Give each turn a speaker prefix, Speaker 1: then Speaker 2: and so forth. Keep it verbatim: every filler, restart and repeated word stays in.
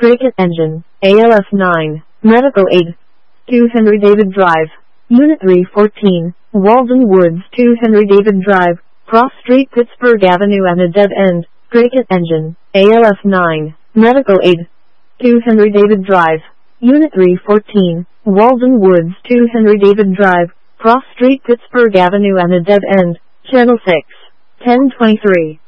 Speaker 1: Cricket Engine, A L F nine, Medical Aid, two Henry David Drive, Unit three fourteen, Walden Woods two Henry David Drive, Cross Street Pittsburgh Avenue and a dead end. Cricket Engine, A L F nine, Medical Aid, two Henry David Drive, Unit three fourteen, Walden Woods two Henry David Drive, Cross Street Pittsburgh Avenue and a dead end. Channel six, ten twenty-three.